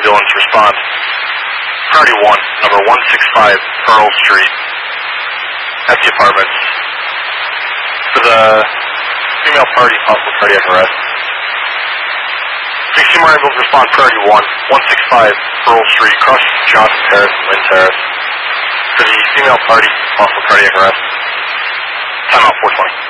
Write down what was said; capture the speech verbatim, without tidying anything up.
ambulance respond. Priority one, number one six five Pearl Street, at the apartments. For the female party, possible cardiac arrest. sixteen more ambulance respond, priority one, one six five Pearl Street, across Johnson Terrace and Lynn Terrace. For the female party, possible cardiac arrest. Time out four twenty.